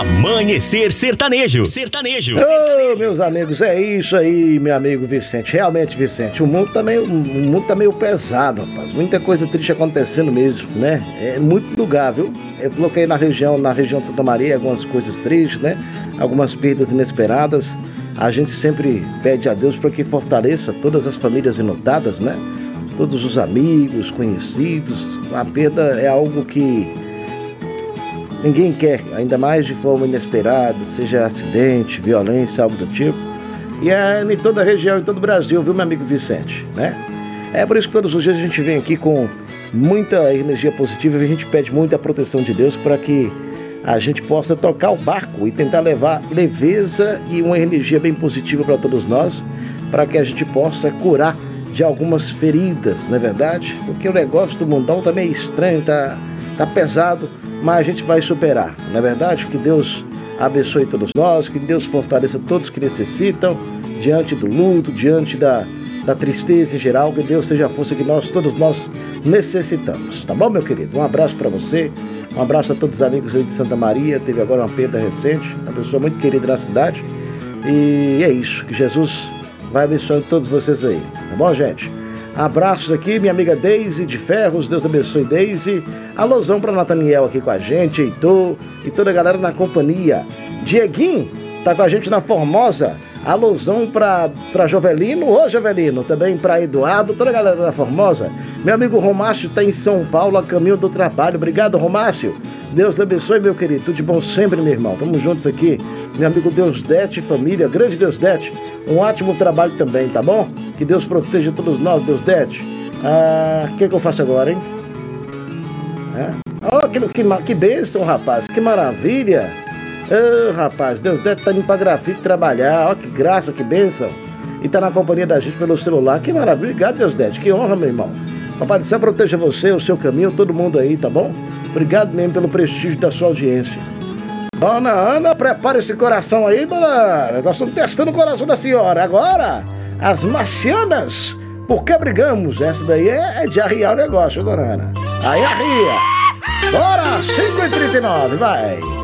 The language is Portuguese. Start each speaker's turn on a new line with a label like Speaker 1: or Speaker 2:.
Speaker 1: Amanhecer Sertanejo.
Speaker 2: Ô, meus amigos, é isso aí, meu amigo Vicente. Realmente, Vicente, o mundo tá meio pesado, rapaz. Muita coisa triste acontecendo mesmo, né? É muito lugar, viu? Eu coloquei na região de Santa Maria algumas coisas tristes, né? Algumas perdas inesperadas. A gente sempre pede a Deus para que fortaleça todas as famílias enlutadas, né? Todos os amigos, conhecidos. A perda é algo que ninguém quer, ainda mais de forma inesperada, seja acidente, violência, algo do tipo. E é em toda a região, em todo o Brasil, viu, meu amigo Vicente, né? É por isso que todos os dias a gente vem aqui com muita energia positiva e a gente pede muita proteção de Deus para que a gente possa tocar o barco e tentar levar leveza e uma energia bem positiva para todos nós, para que a gente possa curar de algumas feridas, não é verdade? Porque o negócio do mundão tá meio estranho, tá pesado, mas a gente vai superar, não é verdade? Que Deus abençoe todos nós, que Deus fortaleça todos que necessitam, diante do luto, diante da tristeza em geral, que Deus seja a força que todos nós necessitamos, tá bom, meu querido? Um abraço para você, um abraço a todos os amigos aí de Santa Maria, teve agora uma perda recente, uma pessoa muito querida na cidade, e é isso, que Jesus vai abençoando todos vocês aí, tá bom, gente? Abraços aqui, minha amiga Deise de Ferros, Deus abençoe, Deise. Alôzão pra Nathaniel aqui com a gente, Heitor e toda a galera na companhia. Dieguinho tá com a gente na Formosa. Alôzão pra Jovelino, ô Jovelino, também pra Eduardo, toda a galera da Formosa. Meu amigo Romácio tá em São Paulo, a caminho do trabalho. Obrigado, Romácio. Deus te abençoe, meu querido. Tudo de bom sempre, meu irmão. Tamo juntos aqui. Meu amigo Deusdete, família, grande Deusdete. Um ótimo trabalho também, tá bom? Que Deus proteja todos nós, Deusdete. O que eu faço agora, hein? Que bênção, rapaz. Que maravilha. Rapaz, Deusdete tá indo pra grafite trabalhar. Ó, que graça, que bênção. E tá na companhia da gente pelo celular. Que maravilha. Obrigado, Deusdete. Que honra, meu irmão. Papai do céu proteja você, o seu caminho, todo mundo aí, tá bom? Obrigado mesmo pelo prestígio da sua audiência. Dona Ana, prepara esse coração aí, dona Ana. Nós estamos testando o coração da senhora. Agora, as marcianas. Por que brigamos? Essa daí é de arriar o negócio, dona Ana. Aí arria. Bora, 5h39, vai.